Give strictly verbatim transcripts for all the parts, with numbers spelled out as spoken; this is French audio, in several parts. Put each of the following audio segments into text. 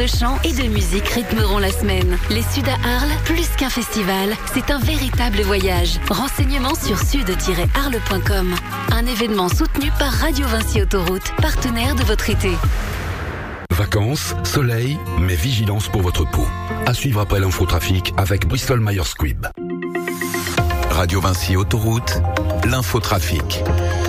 De chant et de musique rythmeront la semaine. Les Suds à Arles, plus qu'un festival, c'est un véritable voyage. Renseignements sur sud tiret arles point com. Un événement soutenu par Radio Vinci Autoroute, partenaire de votre été. Vacances, soleil, mais vigilance pour votre peau. À suivre après l'infotrafic avec Bristol Myers Squibb. Radio Vinci Autoroute, l'infotrafic.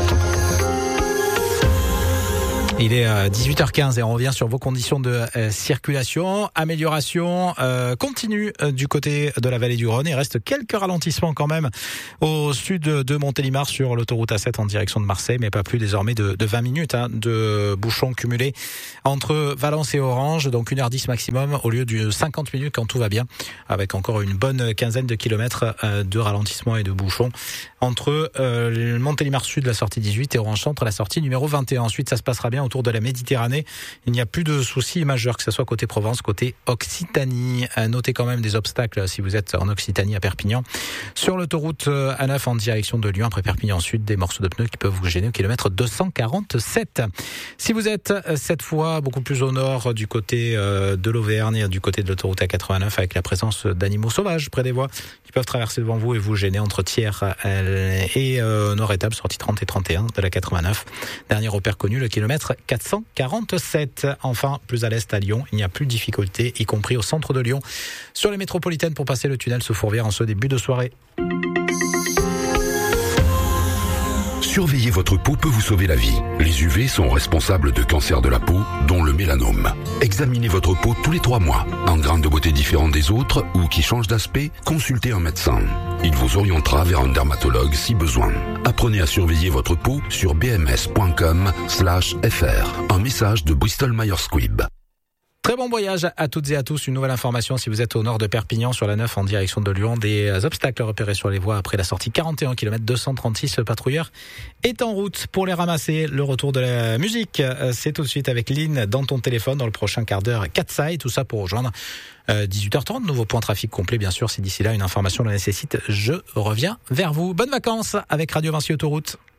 Il est dix-huit heures quinze et on revient sur vos conditions de euh, circulation. Amélioration euh, continue euh, du côté de la vallée du Rhône. Il reste quelques ralentissements quand même au sud de Montélimar sur l'autoroute A sept en direction de Marseille, mais pas plus désormais de, de vingt minutes hein, de bouchons cumulés entre Valence et Orange, donc une heure dix maximum au lieu de cinquante minutes quand tout va bien, avec encore une bonne quinzaine de kilomètres euh, de ralentissements et de bouchons entre euh, Montélimar Sud, la sortie dix-huit, et Orange Centre, la sortie numéro vingt et un. Ensuite, ça se passera bien autour de la Méditerranée. Il n'y a plus de soucis majeurs, que ce soit côté Provence, côté Occitanie. Notez quand même des obstacles si vous êtes en Occitanie à Perpignan. Sur l'autoroute A neuf en direction de Lyon, après Perpignan Sud, des morceaux de pneus qui peuvent vous gêner au kilomètre deux cent quarante-sept. Si vous êtes cette fois beaucoup plus au nord, du côté de l'Auvergne, du côté de l'autoroute A quatre-vingt-neuf, avec la présence d'animaux sauvages près des voies qui peuvent traverser devant vous et vous gêner entre Thiers et Nord-Étape, sortie trente et trente et un de la quatre-vingt-neuf. Dernier repère connu, le kilomètre quatre cent quarante-sept. Enfin, plus à l'est à Lyon, il n'y a plus de difficultés, y compris au centre de Lyon, sur les métropolitaines pour passer le tunnel sous Fourvière en ce début de soirée. Surveiller votre peau peut vous sauver la vie. Les U V sont responsables de cancers de la peau, dont le mélanome. Examinez votre peau tous les trois mois. Un grain de beauté différent des autres ou qui change d'aspect, consultez un médecin. Il vous orientera vers un dermatologue si besoin. Apprenez à surveiller votre peau sur b m s point com slash f r. Un message de Bristol Myers Squibb. Très bon voyage à toutes et à tous. Une nouvelle information si vous êtes au nord de Perpignan sur la neuf en direction de Lyon. Des obstacles repérés sur les voies après la sortie quarante et un kilomètres deux cent trente-six. Le patrouilleur est en route pour les ramasser. Le retour de la musique, c'est tout de suite avec Lynn dans ton téléphone dans le prochain quart d'heure. Katsai, tout ça pour rejoindre dix-huit heures trente. Nouveau point trafic complet bien sûr. Si d'ici là une information le nécessite, je reviens vers vous. Bonnes vacances avec Radio Vinci Autoroute.